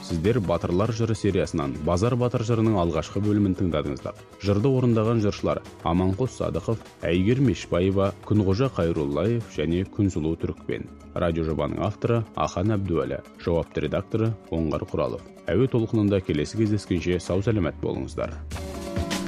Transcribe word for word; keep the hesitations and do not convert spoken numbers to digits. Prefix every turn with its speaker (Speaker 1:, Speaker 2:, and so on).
Speaker 1: Сіздер Батырлар жыры сериясынан Базар батыр жырының алғашқы бөлімін тыңдадыңыздар. Жырды орындаған жыршылар Аманқос Садықов, Әйгер Мешбаева, Күнғожа Қайруллаев және Күнсұлу Түрікпен. Радио жобаның авторы Ахан Әбдуәлі, жауапты редакторы Оңғар Құралов. Әуе толқынында келесі кездескенше сау сәлемет болыңыздар.